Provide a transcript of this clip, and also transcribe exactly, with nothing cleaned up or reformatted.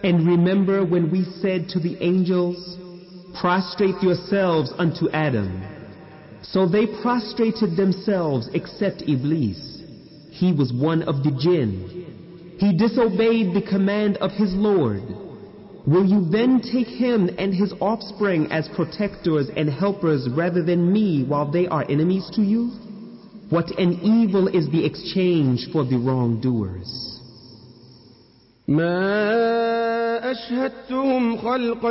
And remember when we said to the angels, prostrate yourselves unto Adam. So they prostrated themselves except Iblis. He was one of the jinn. He disobeyed the command of his Lord. Will you then take him and his offspring as protectors and helpers rather than me while they are enemies to you? What an evil is the exchange for the wrongdoers. ما أشهدتهم خلق